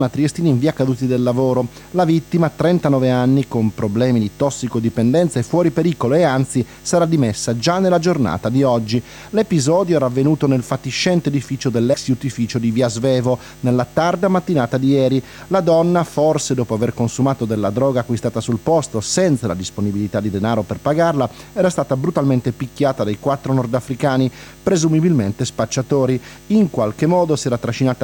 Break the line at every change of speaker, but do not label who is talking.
Triestina in via Caduti del Lavoro. La vittima, 39 anni, con problemi di tossicodipendenza e fuori pericolo e anzi sarà dimessa già nella giornata di oggi. L'episodio era avvenuto nel fatiscente edificio dell'ex iutificio di via Svevo nella tarda mattinata di ieri. La donna, forse dopo aver consumato della droga acquistata sul posto senza la disponibilità di denaro per pagarla, era stata brutalmente picchiata dai 4 nordafricani, presumibilmente spacciatori. In qualche modo si era trascinata